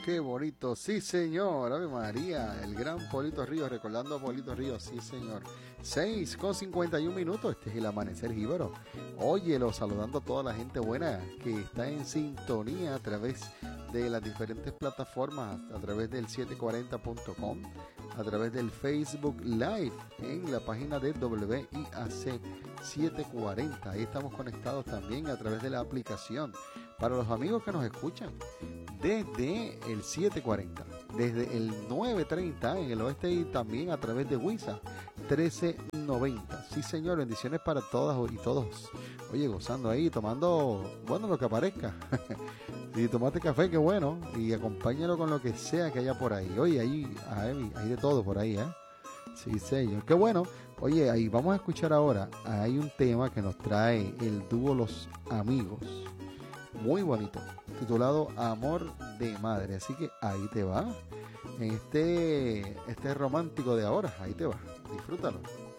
qué bonito, sí señor, Ave María, el gran Polito Ríos, recordando a Polito Ríos, sí señor. 6:51, este es el Amanecer Jíbaro. Óyelo, saludando a toda la gente buena que está en sintonía a través de las diferentes plataformas, a través del 740.com, a través del Facebook Live, en la página de WIAC 740. Ahí estamos conectados también a través de la aplicación. Para los amigos que nos escuchan desde el 740, desde el 930 en el oeste y también a través de WISA 1390. Sí señor, bendiciones para todas y todos. Oye, gozando ahí, tomando, bueno, lo que aparezca. Si tomaste café, qué bueno, y acompáñalo con lo que sea que haya por ahí. Oye, hay de todo por ahí, ¿eh? Sí, señor, qué bueno. Oye, ahí vamos a escuchar ahora, hay un tema que nos trae el dúo Los Amigos, muy bonito, titulado Amor de Madre. Así que ahí te va, en este romántico de ahora, ahí te va, disfrútalo.